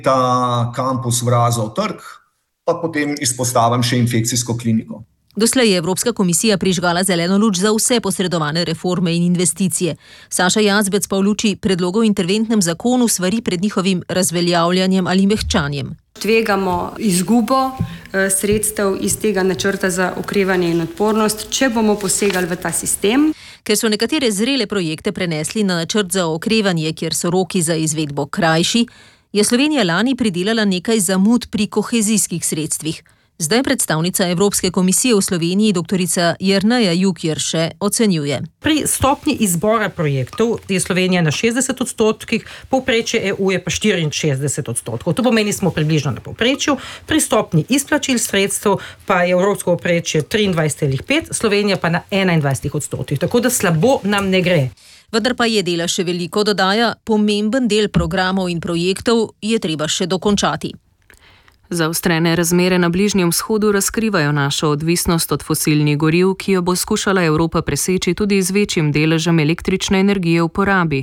ta kampus vrazal trg, pa potem izpostavim še infekcijsko kliniko. Doslej je Evropska komisija prižgala zeleno luč za vse posredovane reforme in investicije. Saša Jazbec pa v luči predlogov o interventnem zakonu svari pred njihovim razveljavljanjem ali mehčanjem. Tvegamo izgubo sredstev iz tega načrta za okrevanje in odpornost, če bomo posegali v ta sistem. Ker so nekatere zrele projekte prenesli na načrt za okrevanje, kjer so roki za izvedbo krajši, je Slovenija lani pridelala nekaj zamud pri kohezijskih sredstvih. Zdaj predstavnica Evropske komisije v Sloveniji, doktorica Jerneja Jukjerše, ocenjuje. Pri stopnji izbora projektov je Slovenija na 60%, povprečje EU je pa 64%. To pomeni, smo približno na povprečju. Pri stopnji izplačil sredstev pa je evropsko povprečje 23,5%, Slovenija pa na 21%. Tako da slabo nam ne gre. Vendar pa je dela še veliko, dodaja, pomemben del programov in projektov je treba še dokončati. Zaostrene razmere na Bližnjem vzhodu razkrivajo našo odvisnost od fosilnih goriv, ki jo bo skušala Evropa preseči tudi z večjim deležem električne energije v porabi.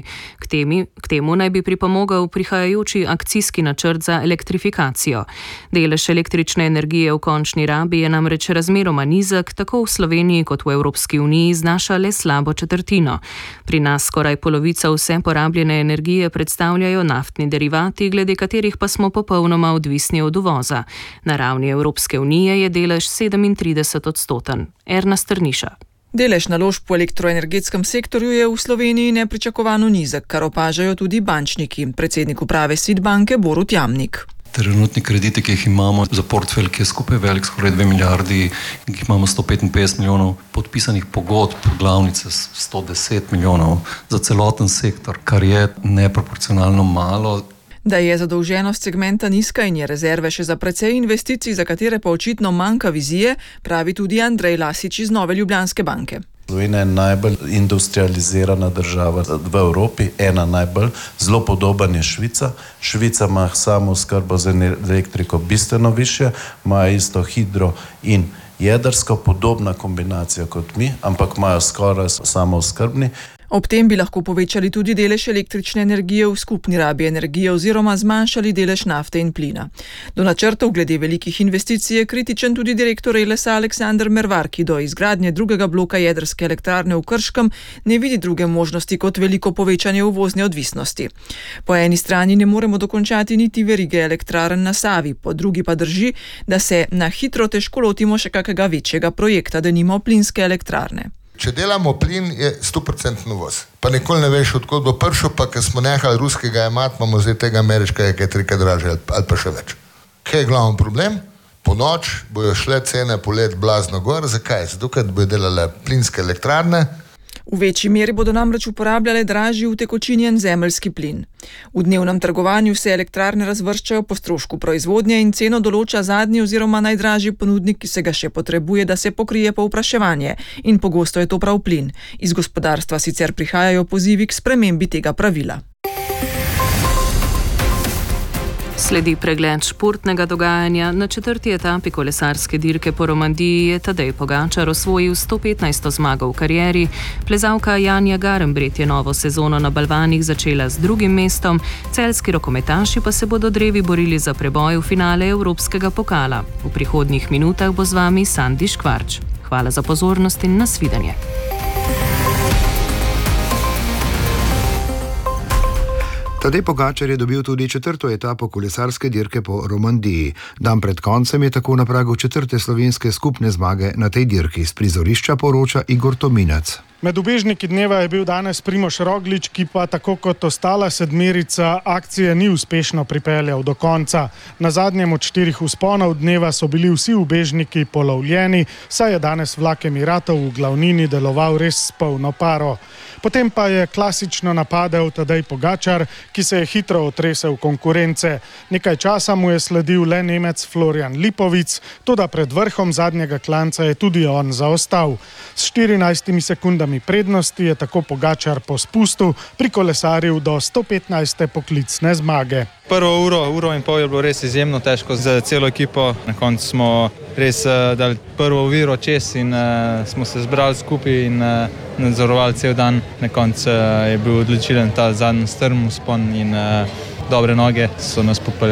K temu naj bi pripomogel prihajajoči akcijski načrt za elektrifikacijo. Delež električne energije v končni rabi je namreč razmeroma nizek, tako v Sloveniji kot v Evropski uniji znaša le slabo četrtino. Pri nas skoraj polovica vse porabljene energije predstavljajo naftni derivati, glede katerih pa smo popolnoma odvisni od uvoza. Na ravni Evropske unije je delež 37%. Erna Strniša. Delež naložb v elektroenergetskem sektorju je v Sloveniji nepričakovano nizek, kar opažajo tudi bančniki. Predsednik uprave SID banke Borut Jamnik. Trenutni krediti, ki jih imamo za portfelj, ki je skupaj velik skoraj 2 milijardi, in ki imamo 155 milijonov podpisanih pogodb, glavnice 110 milijonov za celoten sektor, kar je neproporcionalno malo. Da je zadolženost segmenta nizka in je rezerve še za precej investicij, za katere pa očitno manjka vizije, pravi tudi Andrej Lasič iz Nove Ljubljanske banke. Slovenija je najbolj industrializirana država v Evropi, ena najbolj, zelo podoben je Švica. Švica ima samooskrbo z elektriko bistveno više, ima isto hidro in jedrsko, podobna kombinacija kot mi, ampak imajo skoraj samooskrbni. Ob tem bi lahko povečali tudi delež električne energije v skupni rabi energije oziroma zmanjšali delež nafte in plina. Do načrtov glede velikih investicij je kritičen tudi direktor Elesa Aleksander Mervar, ki do izgradnje drugega bloka jedrske elektrarne v Krškem ne vidi druge možnosti kot veliko povečanje uvozne odvisnosti. Po eni strani ne moremo dokončati niti verige elektrarn na Savi, po drugi pa drži, da se na hitro težko lotimo še kakega večjega projekta, denimo plinske elektrarne. Če delamo plin, je 100% uvoz. Pa nikoli ne veš, odkot bo prišel, pa ker smo nehali ruskega imati, imamo zdaj tega ameriškega, ki je trikrat dražje ali pa še več. Kaj je glavni problem? Po noč bojo šle cene polet blazno gor. Zakaj? Zato, ker bojo delale plinske elektrarne. V večji meri bodo namreč uporabljale dražji utekočinjen zemeljski plin. V dnevnem trgovanju se elektrarne razvrščajo po strošku proizvodnje in ceno določa zadnji oziroma najdražji ponudnik, ki se ga še potrebuje, da se pokrije povpraševanje. In pogosto je to prav plin. Iz gospodarstva sicer prihajajo pozivi k spremembi tega pravila. Sledi pregled športnega dogajanja. Na 4. etapi kolesarske dirke po Romandiji je Tadej Pogačar osvojil 115. zmago v karieri. Plezalka Janja Garnbret je novo sezono na balvanih začela z 2. mestom, celjski rokometaši pa se bodo drevi borili za preboj v finale Evropskega pokala. V prihodnjih minutah bo z vami Sandi Škvarč. Hvala za pozornost in nasvidenje. Tadej Pogačar je dobil tudi 4. etapo kolesarske dirke po Romandiji. Dan pred koncem je tako na pragu 4. slovenske skupne zmage na tej dirki. Z prizorišča poroča Igor Tominac. Med ubežniki dneva je bil danes Primož Roglič, ki pa tako kot ostala sedmerica akcije ni uspešno pripeljal do konca. Na zadnjem od 4 vzponov dneva so bili vsi ubežniki polovljeni, saj je danes vlak Emiratov v glavnini deloval res s polno paro. Potem pa je klasično napadel Tadej Pogačar, ki se je hitro otresel konkurence. Nekaj časa mu je sledil le Nemec Florian Lipovic, toda pred vrhom zadnjega klanca je tudi on zaostal. S 14 sekundami prednosti je tako Pogačar po spustu prikolesaril do 115. poklicne zmage. Prvo uro in pol je bilo res izjemno težko z celo ekipo. Na koncu smo res dali prvo oviro čez in smo se zbrali skupaj in nadzorovali cel dan. Na koncu je bil odločilen ta zadnji strm vzpon in dobre noge so nas popeljali.